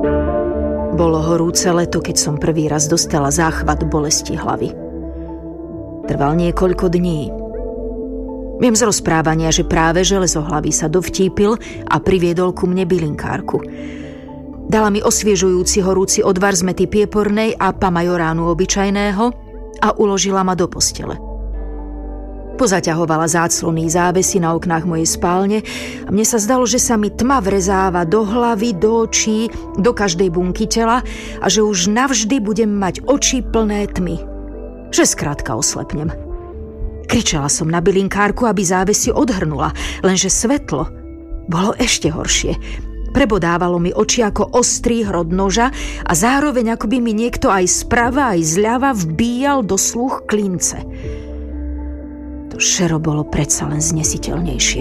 Bolo horúce leto, keď som prvý raz dostala záchvat bolesti hlavy. Trval niekoľko dní. Viem z rozprávania, že práve železohlavý sa dovtípil a priviedol ku mne bylinkárku. Dala mi osviežujúci horúci odvar z mäty piepornej a pamajoránu obyčajného a uložila ma do postele. Pozaťahovala záclony závesy na oknách mojej spálne a mne sa zdalo, že sa mi tma vrezáva do hlavy, do očí, do každej bunky tela a že už navždy budem mať oči plné tmy. Že skrátka oslepnem. Kričala som na bylinkárku, aby závesy odhrnula, lenže svetlo bolo ešte horšie. Prebodávalo mi oči ako ostrý hrot noža a zároveň ako by mi niekto aj sprava, aj zľava vbíjal do slúch klince. To šero bolo predsa len znesiteľnejšie.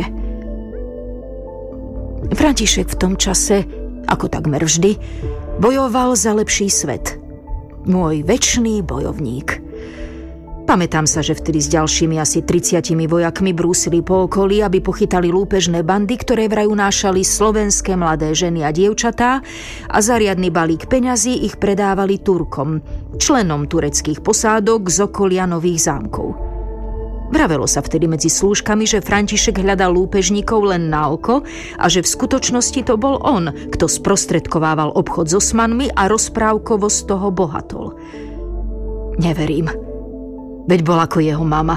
František v tom čase, ako takmer vždy, bojoval za lepší svet. Môj večný bojovník. Pamätám sa, že vtedy s ďalšími asi 30 vojakmi brúsili po okolí, aby pochytali lúpežné bandy, ktoré vraj unášali slovenské mladé ženy a dievčatá a za riadny balík peňazí ich predávali Turkom, členom tureckých posádok z okolia Nových Zámkov. Vravelo sa vtedy medzi slúžkami, že František hľadal lúpežníkov len na oko a že v skutočnosti to bol on, kto sprostredkovával obchod s Osmanmi a rozprávkovo z toho bohatol. Neverím. Veď bol ako jeho mama.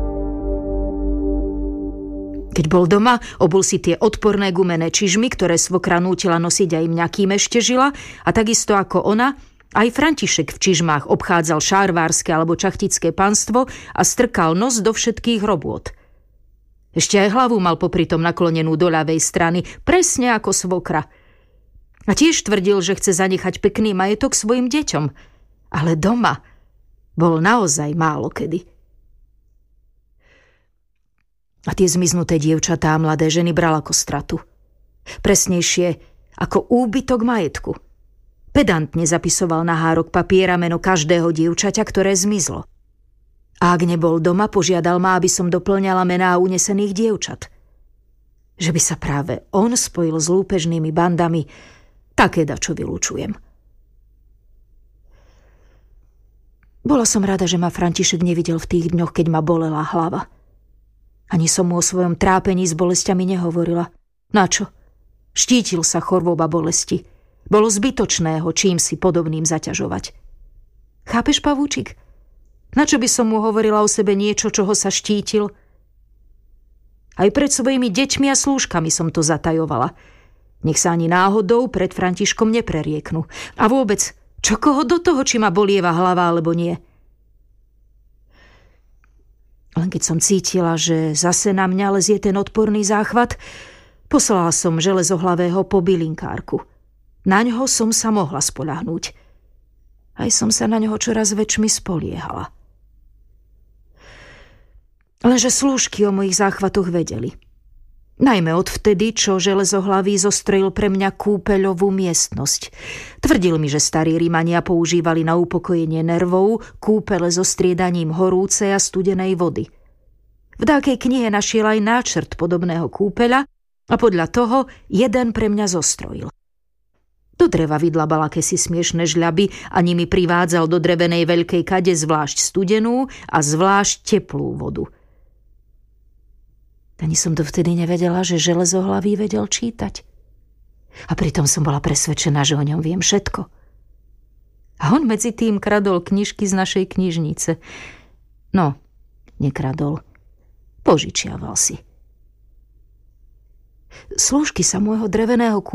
Keď bol doma, obul si tie odporné gumené čižmy, ktoré svokra nútila nosiť aj mňa, kým ešte žila, a takisto ako ona, aj František v čižmách obchádzal šárvárske alebo čachtické panstvo a strkal nos do všetkých robôt. Ešte aj hlavu mal popritom naklonenú do ľavej strany, presne ako svokra. A tiež tvrdil, že chce zanechať pekný majetok svojim deťom. Ale doma bol naozaj málo kedy. A tie zmiznuté dievčatá a mladé ženy bral ako stratu. Presnejšie, ako úbytok majetku. Pedantne zapisoval na hárok papiera meno každého dievčaťa, ktoré zmizlo. A ak nebol doma, požiadal ma, aby som doplňala mená unesených dievčat. Že by sa práve on spojil s lúpežnými bandami, také dačo vylučujem. Bola som rada, že ma František nevidel v tých dňoch, keď ma bolela hlava. Ani som mu o svojom trápení s bolestiami nehovorila. Načo? Štítil sa chorôba bolesti. Bolo zbytočné ho čím si podobným zaťažovať. Chápeš, pavúčik? Načo by som mu hovorila o sebe niečo, čoho sa štítil? Aj pred svojimi deťmi a slúžkami som to zatajovala. Nech sa ani náhodou pred Františkom neprerieknú. A vôbec, čo koho do toho, či ma bolieva hlava alebo nie? Len keď som cítila, že zase na mňa lezie ten odporný záchvat, poslala som železohlavého po bylinkárku. Naňho som sa mohla spoľahnúť. Aj som sa na ňoho čoraz väčšmi spoliehala. Lenže slúžky o mojich záchvatoch vedeli. Najmä odvtedy, čo železohlavý zostrojil pre mňa kúpeľovú miestnosť. Tvrdil mi, že starí Rimania používali na upokojenie nervov kúpele so striedaním horúcej a studenej vody. V dákej knihe našiel aj náčrt podobného kúpeľa a podľa toho jeden pre mňa zostrojil. Do dreva vydlabal akési smiešne žľaby a nimi privádzal do drevenej veľkej kade zvlášť studenú a zvlášť teplú vodu. Ani som dovtedy nevedela, že železohlavý vedel čítať. A pritom som bola presvedčená, že o ňom viem všetko. A on medzi tým kradol knižky z našej knižnice. No, nekradol. Požičiaval si. Slúžky sa môjho dreveného